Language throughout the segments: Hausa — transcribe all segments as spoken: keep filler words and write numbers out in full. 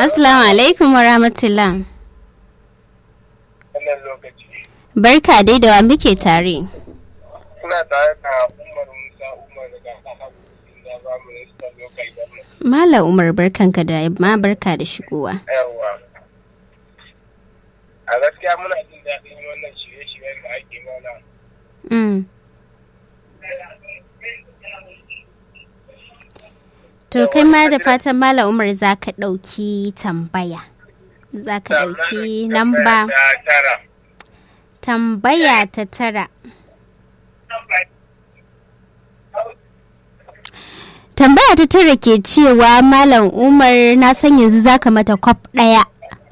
Assalamu alaikum wa rahmatullah. Wannan lokaci. Barka dai da wa muke tare. Kuna tare da Umar Musa Umar daga Ahabu da ba mu Minister Local Government. Malam Umar barkanka da ma barka da shigowa. Yawwa. A gaskiya muna jin daɗin wannan shirye-shiryen da ake mana. Mm. To kai ma da fatan Malam Umar za ka ɗauki tambaya. Za ka ɗauki namba. Tambaya ta tara. Tambaya ta tara ke cewa Malam Umar na san yanzu za ka mata kwaf ɗaya.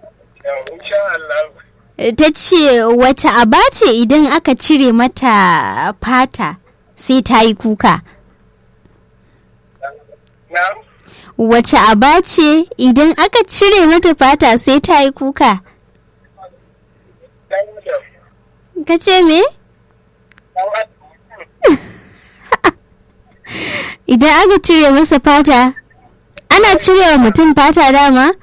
Ta ce wace aba ce idan aka cire mata fata sai ta yi kuka? Wace aba ce idan aka cire mata fata sai ta yi kuka? Ka ce me? Idan aka cire masa fata, ana cire wa mutum fata dama?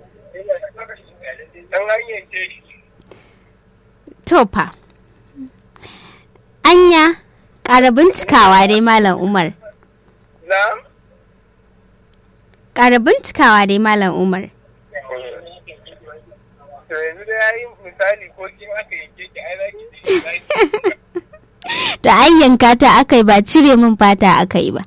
Tofa. Anya, ƙara bincikawa dai Malam Umar. Ƙara bincikawa dai Malam Umar. To yanzu da yayi misali ko kin aka yanke ki ai zaki da an yanka ta aka yi ba cire min fata aka yi ba.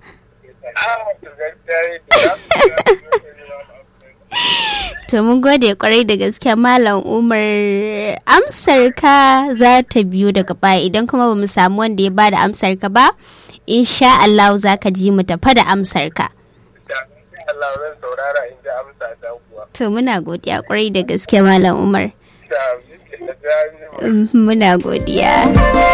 To mun gode kwarai da gaske Malam Umar, amsar ka za ta biyo daga baya idan kuma ba mu samu wanda ya bada amsar ka ba insha Allah za ka ji mu tafa da amsar ka. Allah zan saurara in ji amsa ta kuwa. To muna godiya kwarai da gaske Malam Umar. Muna godiya.